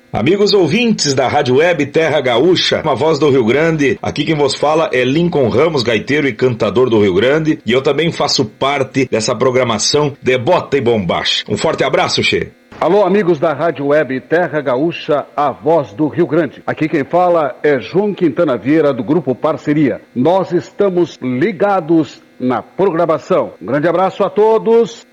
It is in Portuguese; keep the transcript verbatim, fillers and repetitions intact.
Amigos ouvintes da Rádio Web Terra Gaúcha, uma voz do Rio Grande, aqui quem vos fala é Lincoln Ramos, gaiteiro e cantador do Rio Grande, e eu também faço parte dessa programação de Bota e Bombacha. Um forte abraço, Che! Alô, amigos da Rádio Web Terra Gaúcha, a voz do Rio Grande. Aqui quem fala é João Quintana Vieira, do Grupo Parceria. Nós estamos ligados na programação. Um grande abraço a todos.